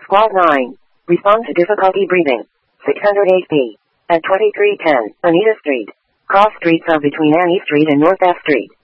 Squad 9. Respond to difficulty breathing. 608B. At 2310, Anita Street. Cross streets are between Annie Street and North F Street.